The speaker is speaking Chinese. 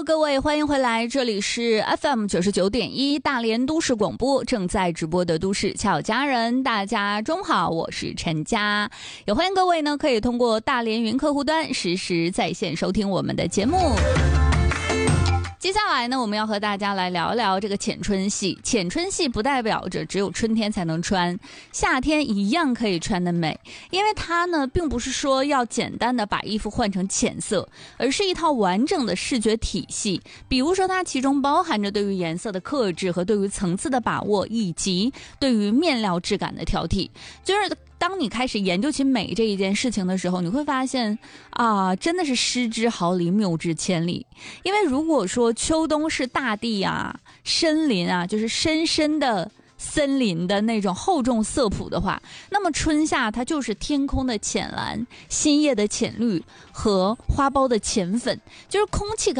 Hello， 各位，欢迎回来，这里是 FM 99.1大连都市广播，正在直播的都市俏佳人，大家中好，我是陈佳，也欢迎各位呢可以通过大连云客户端实时在线收听我们的节目。接下来呢，我们要和大家来聊聊这个浅春系。浅春系不代表着只有春天才能穿，夏天一样可以穿得美，因为它呢并不是说要简单的把衣服换成浅色，而是一套完整的视觉体系。比如说它其中包含着对于颜色的克制和对于层次的把握，以及对于面料质感的挑剔。就是当你开始研究起美这一件事情的时候，你会发现啊，真的是失之毫厘，谬之千里。因为如果说秋冬是大地啊、森林啊，就是深深的森林的那种厚重色谱的话，那么春夏它就是天空的浅蓝、新叶的浅绿和花苞的浅粉，就是空气